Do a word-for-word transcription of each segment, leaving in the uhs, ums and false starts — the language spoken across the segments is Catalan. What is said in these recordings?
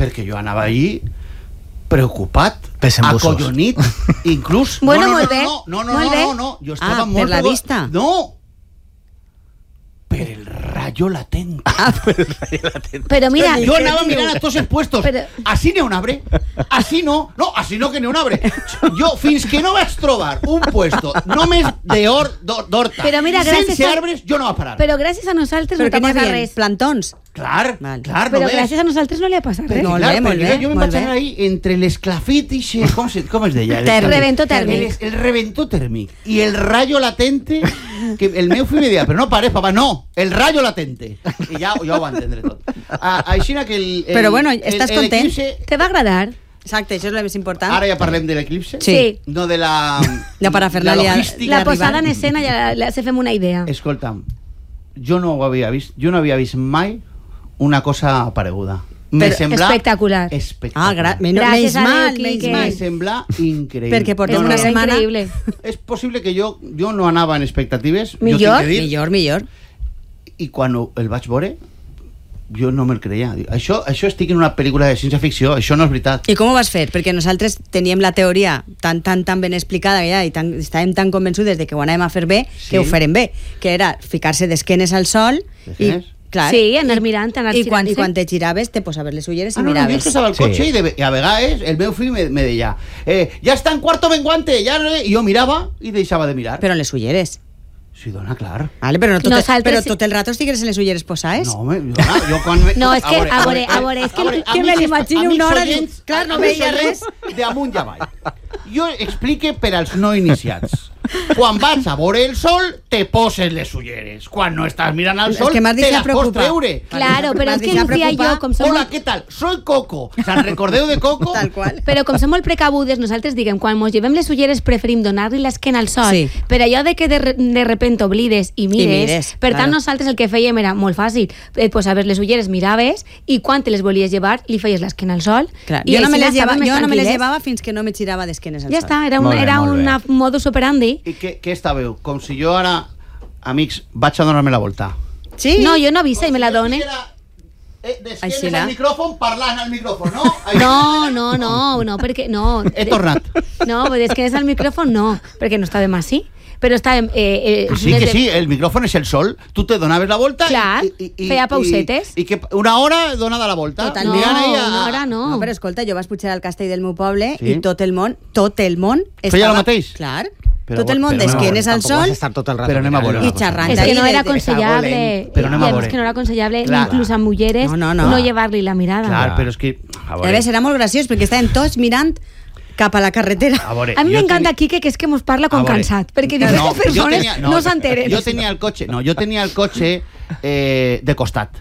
perquè jo anava allí preocupat, Pesembusos. acollonit, inclús... Bueno, no, no, molt bé, no, no, no, molt no, bé. no, no, jo estava Ah, molt... per la preocupat. vista. No, per el rayo latente. Ah, Pero mira... Yo andaba mirando a todos els puestos. Pero- Así n'hi ha un arbre. Así no. No, así no que n'hi ha un arbre. Jo, fins que no vaig trobar un puesto només d'or, d'horta, Però mira, gràcies sense a- arbres, jo no va parar. Però gràcies a nosaltres Però no que t'ha n'hi passat havia res. plantons. Clar, Val. clar, Però no ves. gràcies a nosaltres no li ha passat res. Molt Clar, bé, molt perquè bé, jo me molt vaig bé. anar ahí entre l'esclafit i xe, com, se, com es deia? Tèrmic. Reventó tèrmic. El, el reventó tèrmic. I el rayo latente, que el meu fill me deia, però no pares, papà, no, el rayo latente. I ja, ja ho va entendre tot. A, així que el, el... Però bueno, el- estàs el content? eclipse- Te va agradar? Exacte, això és el més important. Ara ja parlem de l'eclipse? Sí. No de la... La parafernàlia. la logística. La arribar. posada en escena ja la, se fem una idea. Escolta'm, jo no ho havia vist, jo no havia vist mai una cosa pareguda. Me Però sembla espectacular. espectacular. Ah, gra menys, Gràcies menys a Déu, mal, Quique. menys Me mal. sembla increïble. Perquè portes És una una idea setmana... increïble. És possible que jo, jo no anava en expectatives. Millor? Jo tinc que dir, Millor, millor. I quan ho- el vaig veure, jo no me'l creia. Dic, Això, això estic en una pel·lícula de ciència-ficció, això no és veritat. I com ho vas fer? Perquè nosaltres teníem la teoria tan, tan, tan ben explicada ja, i tan, estàvem tan convençudes de que ho anàvem a fer bé, Sí. que ho farem bé, que era ficar-se d'esquenes al sol i, D'esquenes? clar, Sí, anar mirant, anar i quan, girant-se. i quan te giraves te posaves les ulleres i Ah, no, no, jo és miraves. que estava al Sí. cotxe i, de, i a vegades el meu fill me, me deia eh, ja està en cuarto menguante, ja no... I jo mirava i deixava de mirar. Però en les ulleres. Sí, dona, clar. Vale, però, no tot, Nosaltres però sí. tot el rato estigues en les ulleres posades. No, home, dona, jo quan... Me... No, és que, a veure, a veure, és que- veure, que me amics- l'imagino amics una hora, oients, diu, clar, no amics veia oients D'amunt i avall. Jo explique per als no iniciats. Quan vas a veure el sol, te poses les ulleres. Quan no estàs mirant al És sol, que m'has te deixat les pots preocupar. treure. Claro, però M'has és que deixat Lucía i jo, preocupar. com som Hola, molt, què tal? Soy Coco. ¿Se'n recordeu de Coco? Tal qual. però com som molt precabudes, nosaltres diguem, quan mos llevem les ulleres preferim donar-li l'esquena al sol, Sí. per allò de que de, re- de repente oblides i mires, mires, per tant claro. nosaltres el que fèiem era molt fàcil, et posaves les ulleres, miraves, i quan te les volies llevar, li feies l'esquena al sol, Clar, i jo no me així les, lleva, estàvem més jo no me les tranquil·les. llevava fins que no me girava d'esquenes al Ja sol. està, era, un, Molt bé, era molt bé. una modus operandi. I què, què estàveu? Com si jo ara, amics, vaig a donar-me la volta. Sí? No, jo no avisa i me la done. Eh, Així D'esquenes la- al micròfon, parlant al micròfon, no? Ai, No, no, no, no, perquè no. He tornat. No, però és que és al micròfon no, perquè no estàvem així. Però estàvem... Eh, eh, Sí, que sí, el micròfon és el sol. Tu te donaves la volta Clar, i, i, i, feia pausetes. I, i que una hora donada la volta. Totalment. Mirant ahí a- una hora no. No, però escolta, jo vaig pujar al castell del meu poble Sí. i tot el món, tot el món... Feia el mateix? Clar. Però tot el bo- món però no, d'esquenes al Tampoc vas sol estar tot el rato Però anem a mirant. veure i una cosa. xerrant. És que no ahí era de- de- aconsellable, Però anem a i a més veure. que no era aconsellable Clar. inclús amb ulleres No, no, no, no. llevar-li la mirada. Clar, però és que... A A veure, veure, serà molt graciós perquè estàvem tots mirant cap a la carretera. a veure, A mi jo m'encanta tenia- Quique, que és que mos parla a com veure. cansat, perquè No, diferents jo persones tenia- no s'enteren. Jo tenia el cotxe, no, jo tenia el cotxe eh, de costat.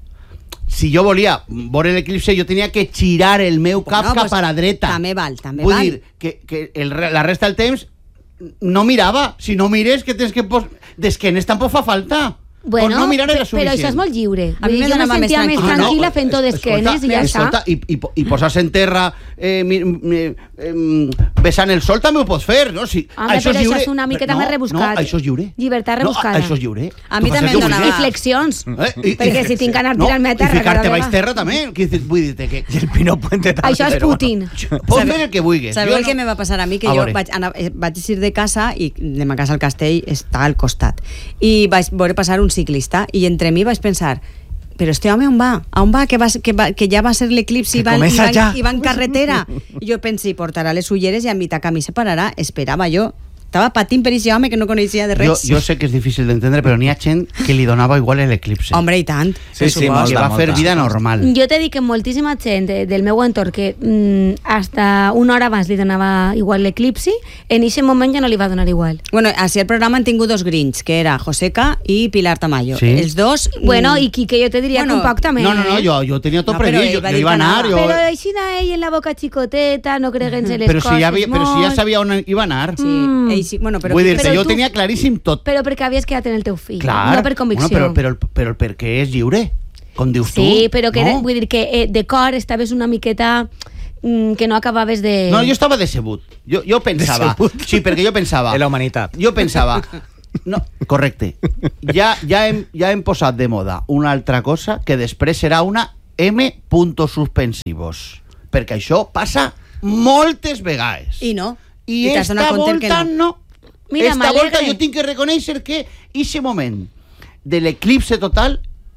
Si jo volia veure l'eclipse, jo tenia que girar el meu cap Bueno, cap pues, a la dreta. també val, també Vull val. dir que, que el, re- la resta del temps no mirava. Si no mires, que tens que... Pos... D'esquenes tampoc fa falta. Bueno, pues no mirar era però suficient. això és molt lliure. A mi Vull dir, me jo me donava més sentia més tranquil·la. tranquil·la Ah, no, fent-ho d'esquenes i ja està. escolta, i, i, i posar-se en terra eh, mi, mi, eh, besant el sol també ho pots fer, no? Si, Home, però això és una miqueta no, més rebuscat. No, això és lliure. Llibertat No, rebuscada. això és lliure. A mi Tu fas també el que em donava- vulguis. Reflexions. Eh? I- Perquè i- si tinc anar no, tirant-me a terra I ficar-te cada baix vegada. terra també. Vull dir- Vull dir-te que... I el Pino Puente també. Això és però Putin. Pots fer el que vulguis. Sabeu Jo el que no- me va passar a mi? Que A jo veure. vaig, anar, eh, vaig eixir de casa i de ma casa al castell està al costat. I vaig veure passar un ciclista i entre mi vaig pensar, però este home on va? A on va? Que, va, que, va, que ja va ser l'eclipsi i, Que va, i, comença va, ja. i va en carretera. I jo pensé, portarà les ulleres i a mitjà camí se pararà. Esperava jo. Estava patint per aquest home que no coneixia de Jo, res. jo sé que és difícil d'entendre, però n'hi ha gent que li donava igual l'eclipse. Hombre, i tant. Sí, sí, que molta, va fer molta. vida normal. Jo t'he dit que moltíssima gent de- del meu entorn que mm, hasta una hora abans li donava igual l'eclipsi, en aquest moment ja no li va donar igual. Bueno, així al programa han tingut dos grinch, que era Joseca i Pilar Tamayo. Sí. Els dos... mm, Bueno, i Quique, jo te diria Bueno, que un poc també. No, no, no, eh? jo, jo tenia tot No, però previst, ell jo, va jo dir iba a que anar, anava. jo... Però així ell en la boca xicoteta, no creguense les Però coses si ja, havia, però si ja molt. sabia on iba a anar. Sí, Mm. ell sí, bueno, però... Vull dir-te, però jo tu- tenia claríssim tot. Però perquè havies quedat en el teu fill, Clar. no per convicció. Bueno, però, però, però perquè és lliure, com dius tu. Sí, però que no? era, vull dir que eh, de cor estaves una miqueta mm, que no acabaves de... No, jo estava decebut. Jo, jo pensava... Decebut. Sí, perquè jo pensava... En la humanitat. Jo pensava... No, correcte. Ja, ja, hem, ja hem posat de moda una altra cosa que després serà una M puntos suspensivos. Perquè això passa moltes vegades. I no. I, I t'has esta donat compte que volta no. no. Mira, esta volta m'alegre. jo tinc que reconèixer que ese moment de l'eclipse total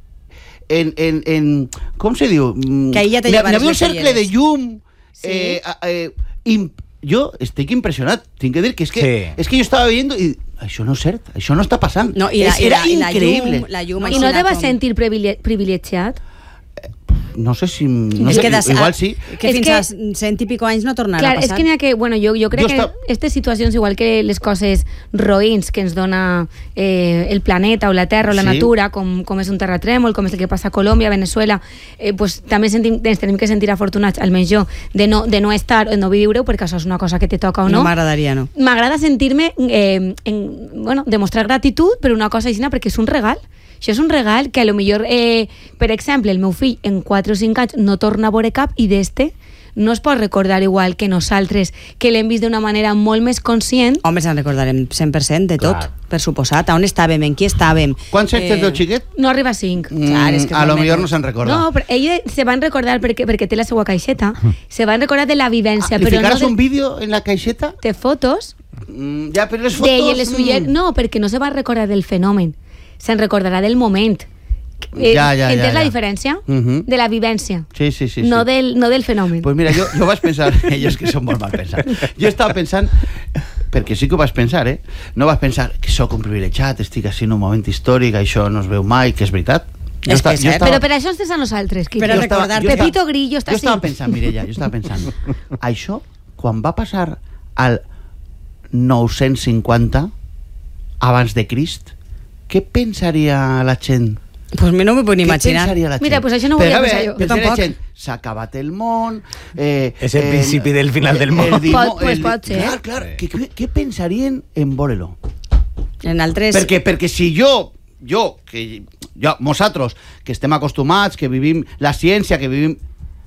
en, en, en com se diu? Que ahí ja te N'hi llevares havia un les cercle de ulleres. llum. Sí. Eh, eh, im, jo estic impressionat. Tinc que dir que és que, Sí. és que jo estava veient i això no és cert, això no està passant. No, i la, és, i la, era i la increïble. llum, la llum I així no te com- vas sentir privile- privilegiat? No sé si... No és sé, que des, igual sí. Que És fins que- a cent i pico anys no tornarà Clar, a és passar. que n'hi ha que... Bueno, jo, jo crec Jo que està- aquestes situacions, igual que les coses roïns que ens dona eh, el planeta o la Terra o la Sí. natura, com, com és un terratrèmol, com és el que passa a Colòmbia, a Venezuela, eh, pues, també sentim, ens tenim que sentir afortunats, almenys jo, de no, de no estar o de no viure-ho, perquè això és una cosa que te toca o no. No m'agradaria, no. M'agrada sentir-me, eh, en, bueno, demostrar gratitud per una cosa així, perquè és un regal. Això és un regal que a lo millor, eh, per exemple, el meu fill en quatre o cinc anys no torna a veure cap i d'este no es pot recordar igual que nosaltres, que l'hem vist d'una manera molt més conscient. Home, se'n recordarem cent per cent de tot, Clar. per suposat. On estàvem, en qui estàvem. Quants anys té el teu xiquet? No arriba a cinc. Mm, Clar, és que a lo realment- millor no se'n recorda. No, però ell se van recordar perquè, perquè té la seva caixeta, se van recordar de la vivència, Ah, li però no ficaràs de, un vídeo en la caixeta? de fotos Mm, ja, però les d'ell fotos... en les ulleres. mm. No, perquè no se va recordar del fenomen, se'n recordarà del moment. Ja, ja, Entens ja, la ja. diferència? Mhm. De la vivència. Sí, sí, sí. no, sí. del, no del fenomen. Pues mira, jo, jo vaig pensar... Ells que són molt mal pensats. Jo estava pensant... Perquè sí que ho vaig pensar, eh? No vaig pensar que sóc un privilegiat, estic així en un moment històric, això no es veu mai, que és veritat. Jo És esta- que és jo cert. Però per això estàs a nosaltres, Quique. Però jo estava- recordar- jo estava- Pepito Grillo està Jo estava així. pensant, Mireia, jo estava pensant, això, quan va passar al nou-cents cinquanta, abans de Crist, què pensaria la gent? Pues no m'ho puc ni Què imaginar. pensaria la gent? Mira, pues això no ho volia Però, a pensar veure, jo. pensaria Jo la tampoc. gent, s'ha acabat el món... Eh, És el principi del final del món. dimo- Pot- pues pot ser. Clar, clar, què, què, què pensarien en veure-lo? En altres... Perquè, perquè si jo, jo, que jo, nosaltres, que estem acostumats, que vivim la ciència, que vivim...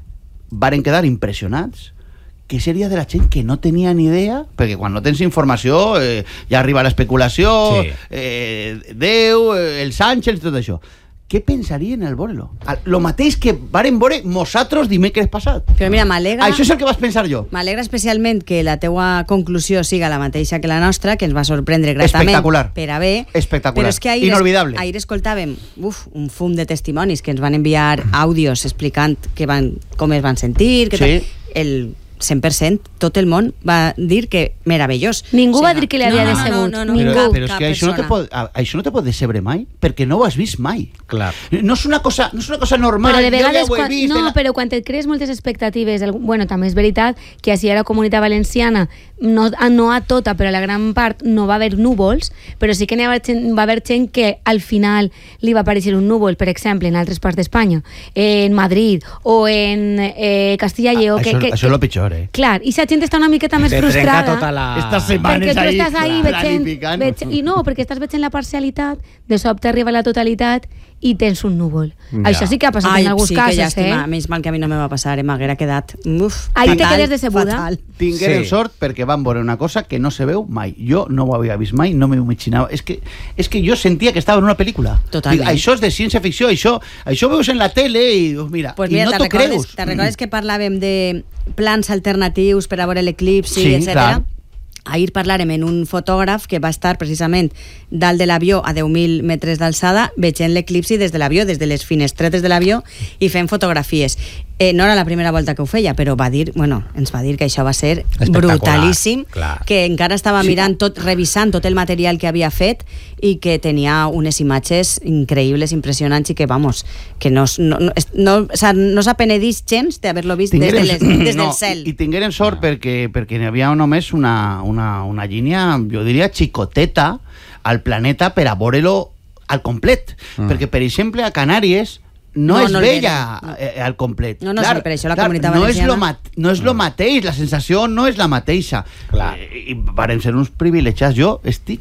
varen quedar impressionats. Què seria de la gent que no tenia ni idea? Perquè quan no tens informació eh, ja arriba l'especulació, Sí. eh, Déu, eh, els àngels, tot això. Què pensarien al veure-lo? Lo mateix que varen veure nosaltres dimecres passat. Però mira, m'alegra... Això és el que vas pensar jo. M'alegra especialment que la teua conclusió siga la mateixa que la nostra, que ens va sorprendre gratament. Espectacular. Per a bé. Espectacular. Però és que ahir, Inolvidable. ahir escoltàvem uf, un fum de testimonis que ens van enviar àudios explicant que van, com es van sentir, que Sí. tal. El cent per cent, tot el món va dir que meravellós. Ningú va dir que li havia no, decebut. No, no, no, Ningú. Però, cap, però és cap que això no, te persona. pot, a- això no te pot decebre mai, perquè no ho has vist mai. Clar. No és una cosa, no és una cosa normal. Però de vegades, jo ja ho he quan, vist. no, en la- però quan et crees moltes expectatives, algú- bueno, també és veritat que així a la Comunitat Valenciana, no, a- no a tota, però a la gran part no va haver núvols, però sí que n'hi va, haver gent- va haver gent que al final li va aparèixer un núvol, per exemple, en altres parts d'Espanya, en Madrid o en eh, Castilla i Lleó. Ah, que, això, que, això és el pitjor, eh? Clar, i la gent està una miqueta més Te trenca frustrada. tota la... Esta setmana. Perquè tu ahí, estàs ahí clar, veient, planificant. veig, i no, perquè estàs veient la parcialitat, de sobte arriba la totalitat i tens un núvol. Ja. Això sí que ha passat Ai, en alguns sí, casos, que llàstima. eh? Menys mal que a mi no me va passar, eh? M'haguera quedat... Uf, Ahí te fatal, quedes decebuda. fatal. Tingueren Sí. sort perquè van veure una cosa que no se veu mai. Jo no ho havia vist mai, no m'ho imaginava. És que, és que jo sentia que estava en una pel·lícula. Totalment. Dic, això és de ciència-ficció, això, això ho veus en la tele i dius, mira, Pues i mira, no te t'ho recordes, creus. te recordes que parlàvem de plans alternatius per a veure l'eclipsi, Sí, etcètera? clar. Ahir parlàrem en un fotògraf que va estar precisament dalt de l'avió a deu mil metres d'alçada veient l'eclipsi des de l'avió, des de les finestretes de l'avió i fent fotografies. Eh, no era la primera volta que ho feia, però va dir, bueno, ens va dir que això va ser Espectacular, brutalíssim, clar. que encara estava Sí. mirant tot, revisant tot el material que havia fet i que tenia unes imatges increïbles, impressionants i que, vamos, que no, no, no, no, o sea, no s'ha penedit gens d'haver-lo vist des, de les, des no, del cel. I, i tingueren sort perquè, perquè n'hi havia només una, una, una línia, jo diria, xicoteta al planeta per a veure-lo al complet. Mm. Perquè, per exemple, a Canàries no, No, es no el veia veren, no. eh, al complet. No, no, sí, per això la Comunitat no és Valenciana- lo mat, no és lo mateix, la sensació no és la mateixa. Clar. Eh, I varen ser uns privilegiats. Jo estic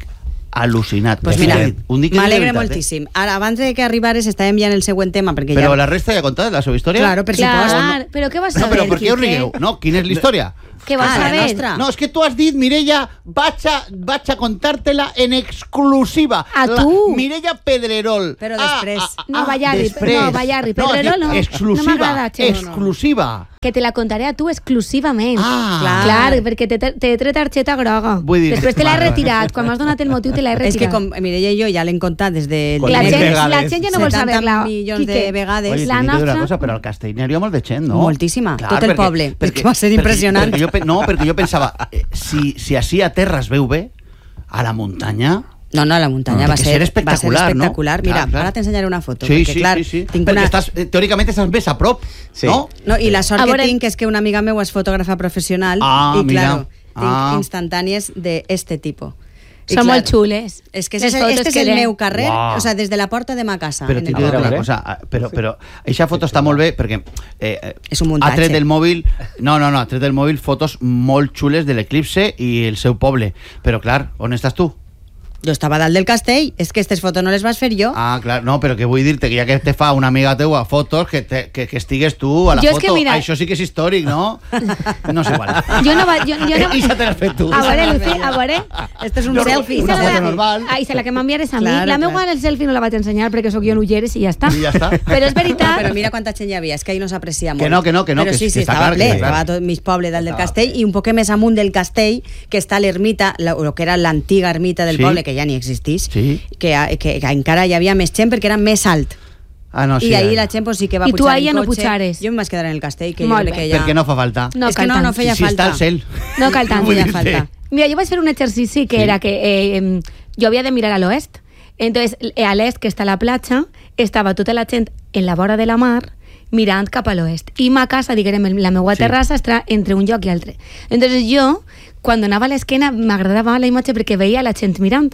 al·lucinat. Pues mira, m'alegre m'alegre moltíssim. Ara, abans de que arribares, estava enviant el següent tema, perquè Però ja... la resta ja ha contat, la seva història? Claro, per Clar, supost. però què vas No, saber, però per què us Quique? rigueu? No, quina és la història? Què vas Ah, la saber? nostra. No, és que tu has dit, Mireia, vaig a, vaig a contarte-la en exclusiva. A La- tu. Mireia Pedrerol. Però després. No, Ballarri, després. no, Ballarri, Pedrerol no. Exclusiva, No m'agrada, Xero, no. exclusiva. Que te la contaré a tu exclusivament. Ah. Clar. Clar, perquè t'he t'he tret targeta groga. Vull dir- Després te l'he Vale, vale. retirat. Quan m'has donat el motiu te l'he És que retirat. com Mireia i jo ja l'hem contat des de... Con la, mil gent, vegades. la gent ja no vol setanta saber-la. milions de Quique, vegades. Oye, la t'he de dir una nostra- cosa, però al Castellner hi ha molt de gent, no? Moltíssima, tot el poble. És que va ser impressionant. Perquè jo, pe- no, perquè jo pensava, eh, si, si així a terra es veu bé, a la muntanya... No, no, la muntanya Té va que ser, ser va ser espectacular, no? espectacular. Mira, Clar, clar. ara t'ensenyaré una foto. Sí, perquè, sí, clar, sí, sí. tinc Perquè una... estàs, eh, teòricament estàs més a prop, Sí. no? No, i la sort A que veure- tinc és que una amiga meva és fotògrafa professional Ah, i, mira. claro, tinc Ah. instantànies d'este tipus. I, Són clar, molt xules. És que Les este, fotos este és que el le- meu carrer, Uau. o sea, des de la porta de ma casa. Però en t'he el de dir carrer. una cosa, ah, però, però eixa foto està molt bé perquè eh, eh, És un ha muntatge. tret del mòbil, no, no, no, ha tret del mòbil fotos molt xules de l'eclipse i el seu poble, però clar, on estàs tu? Jo estava dalt del castell, és que aquestes fotos no les vas fer jo. Ah, clar, no, però que vull dir-te que ja que te fa una amiga teua fotos, que, te, que, que estigues tu a la Jo és foto. que mira- Això sí que és històric, no? No sé igual. Jo no va... Jo, jo no... I ja te l'has fet tu. A veure, Lucy, a veure... Este és un Jo- selfie. una Esa foto la- normal. Ah, i se la que m'enviares a mi. Claro, la meva claro. el selfie no la vaig ensenyar perquè sóc jo en ulleres i ja està. I ja està. Però és No, veritat... però mira quanta gent hi havia, és que ahí no s'aprecia molt. Que no, que no, que no, Però que sí, és- sí, que està estava clar, ple, que està clar. estava tot mig poble dalt del castell i un poc més amunt del castell, que està l'ermita, la- lo que era l'antiga ermita del Sí. poble, que ja ni existís, Sí. que, que, que encara hi havia més gent perquè era més alt. Ah, no, sí. I ahir eh. la gent pues, sí que va I tu pujar ahí en ja no cotxe. pujares. Jo em vaig quedar en el castell, que Molt jo crec bé. que ja... Perquè no fa falta. No és que cal no, tant. no feia si, si falta. està al cel. No cal tant. No Vull feia dir-te. falta. Mira, jo vaig fer un exercici que Sí. era que eh, em, jo havia de mirar a l'oest. Entonces, eh, a l'est, que està la platja, estava tota la gent en la vora de la mar mirant cap a l'oest. I ma casa, diguem, la meva Sí. terrassa està entre un lloc i altre. Entonces jo, quan donava l'esquena, m'agradava la imatge perquè veia la gent mirant.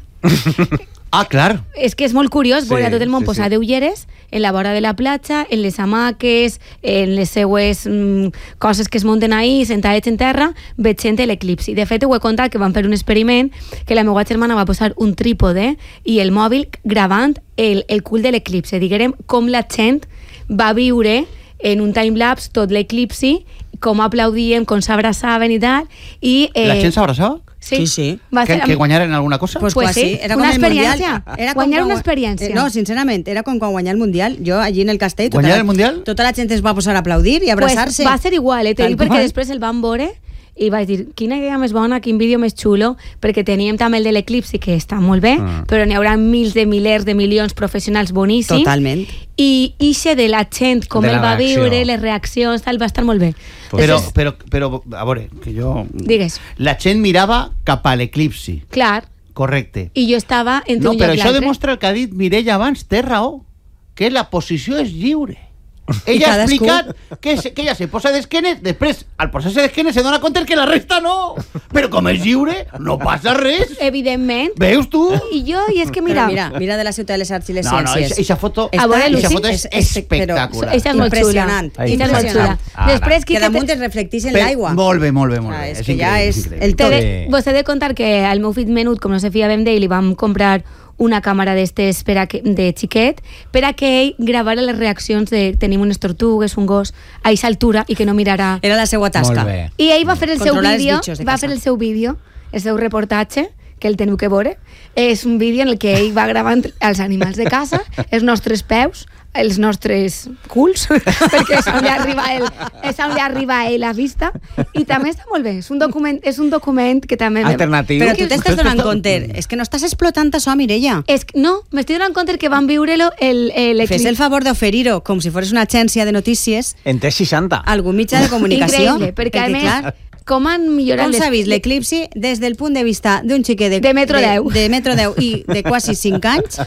Ah, clar. És que és molt curiós Sí, veure tot el món sí, posar sí. d'ulleres en la vora de la platja, en les hamaques, en les seues mm, coses que es munten ahí, sentades en terra, veient l'eclipsi. De fet, ho he contat que van fer un experiment que la meva germana va posar un trípode i el mòbil gravant el, el cul de l'eclipsi. Diguem com la gent va viure en un timelapse tot l'eclipsi, com aplaudien, com s'abraçaven i tal. I, eh, La gent s'abraçava? Sí, Sí, sí. Va Que, ser- que guanyaren alguna cosa? Pues, Pues quasi, sí, era com una el mundial. experiència. Era com Guanyar quan- una experiència. Eh, No, sincerament, era com quan guanyar el Mundial. Jo allí en el castell... tota Guanyar la- el Mundial? Tota la gent es va posar a aplaudir i a abraçar-se. Pues va ser igual, eh, te Tal dic, perquè qual. després el van veure i vaig dir, quina idea més bona, quin vídeo més xulo, perquè teníem també el de l'eclipsi, que està molt bé, Ah. però n'hi haurà mils de milers de milions professionals boníssims. Totalment. I ixe de la gent, com De el la va reacció. viure, les reaccions, tal, va estar molt bé. Però, Després, però, però, a veure, que jo... Digues. La gent mirava cap a l'eclipsi. Clar, Correcte. i jo estava entre No, un però lloc i això l'altre. demostra el que ha dit Mireia abans, té raó, que la posició és lliure. Ella ha cadascú- explicat que, se, que ella se posa d'esquenes, després, al posar-se d'esquenes, se dona compte que la resta no. Però com és lliure, no passa res. Evidentment. Veus tu? I jo, i és que Mira, mira, mira, mira de la ciutat de les arts i les No, no, ciències. eixa foto, A veure, eixa Lucy, foto és, és- espectacular. però- eixa és molt xula. Impressionant. Eixa és molt xula. Impressionant. Ara. Després, Que Quique, damunt te- es reflectís en Per- l'aigua. Molt bé, molt bé, molt Ah, bé. és És que ja increïble, és increïble. el Te tot. de, vos he de contar que al meu fill menut, com no se fiava d'ell, li vam comprar una càmera d'estes per a que, de xiquet per a que ell gravara les reaccions de tenim unes tortugues, un gos, a aquesta altura i que no mirara... Era la seva tasca. Molt bé. I ell va fer el seu Controlar els vídeo, bitxos de va casa. fer el seu vídeo, el seu reportatge, que el teniu que veure. És un vídeo en el que ell va gravant els animals de casa, els nostres peus, els nostres culs, perquè és on li arriba el, és on li arriba ell a vista, i també està molt bé. És un document, és un document que també... Alternatiu. Però tu t'estàs donant Però compte. És que no estàs explotant això, Mireia. És, que- no, m'estic donant compte que van viure-lo el, el Fes eclipsi. el favor d'oferir-ho com si fos una agència de notícies En T seixanta. a algun mitjà de comunicació. Increïble, perquè, a més, clar, com han millorat com les... s'ha vist l'eclipsi des del punt de vista d'un xiquet de, De metro de, deu. de metro deu i de quasi cinc anys,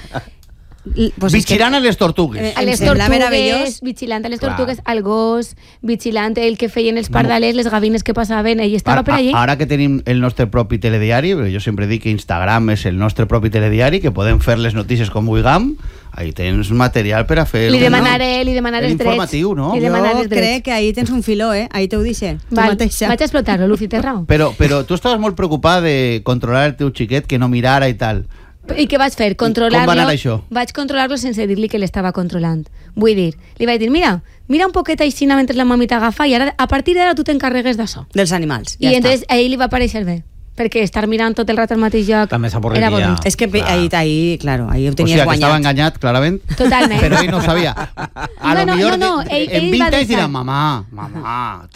l- pues és que- Vigilant a les tortugues. Eh, a em les sembla tortugues, meravellós. vigilant a les Clar. tortugues, al gos, vigilant el que feien els pardalers, les gavines que passaven, ell estava Ara, per allí. ara que tenim el nostre propi telediari, perquè jo sempre dic que Instagram és el nostre propi telediari, que podem fer les notícies com vulguem, ahí tens material per a fer... Li un- demanaré, li demanaré el els drets. informatiu, no? Li Jo demanaré els drets. crec que ahí tens un filó, eh? Ahí t'ho dixe. Tu Val, mateixa. vaig a explotar-lo, Lucy, té raó. Però, però tu estaves molt preocupada de controlar el teu xiquet, que no mirara i tal. I què vaig fer? Controlar-lo. Com va anar això? Vaig controlar-lo sense dir-li que l'estava controlant. Vull dir, li vaig dir, mira, mira un poquet així mentre la mami t'agafa i ara, a partir d'ara tu t'encarregues d'això. Dels animals, I ja entonces està. a ell li va pareixer bé, perquè estar mirant tot el rato al mateix lloc També s'avorriria. era avorrit. És que ahí, ahí, claro, ahí ho O tenies sigui, que estava guanyat. enganyat, clarament. Totalment. Però ell no ho sabia. A No, lo no, millor no, no, de- ell- en ell vint va anys deixar. dirà, mamà, mamà,